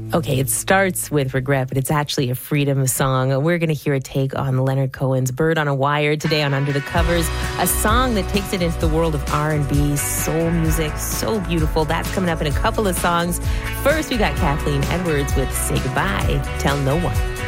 Okay, it starts with regret, but it's actually a freedom song. We're going to hear a take on Leonard Cohen's Bird on a Wire today on Under the Covers, a song that takes it into the world of R&B, soul music, so beautiful. That's coming up in a couple of songs. First, we got Kathleen Edwards with Say Goodbye, Tell No One.